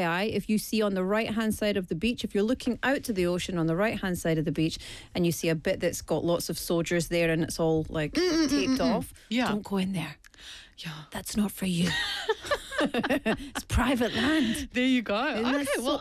FYI, if you see on the right-hand side of the beach, if you're looking out to the ocean on the right-hand side of the beach and you see a bit that's got lots of soldiers there and it's all like taped off, don't go in there. Yeah. That's not for you. It's private land. There you go. Isn't that Okay, so well,